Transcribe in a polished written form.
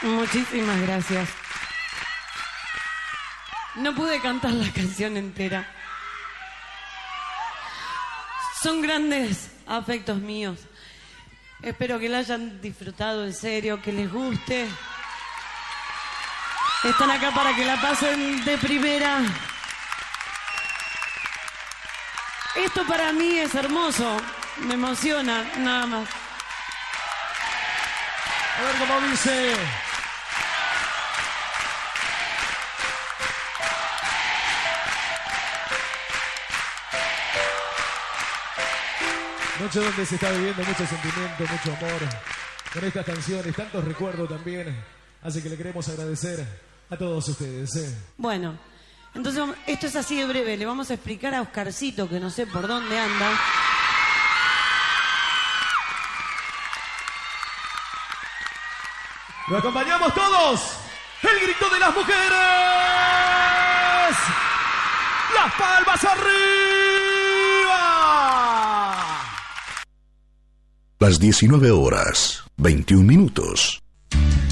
Muchísimas gracias. No pude cantar la canción entera. Son grandes afectos míos. Espero que la hayan disfrutado, en serio, que les guste. Están acá para que la pasen de primera. Esto para mí es hermoso. Me emociona, nada más. A ver cómo dice. Noche donde se está viviendo mucho sentimiento, mucho amor. Con estas canciones, tantos recuerdos también. Así que le queremos agradecer a todos ustedes. Bueno, entonces esto es así de breve. Le vamos a explicar a Oscarcito, que no sé por dónde anda. Lo acompañamos todos. El grito de las mujeres. Las palmas arriba. Las 19 horas, 21 minutos.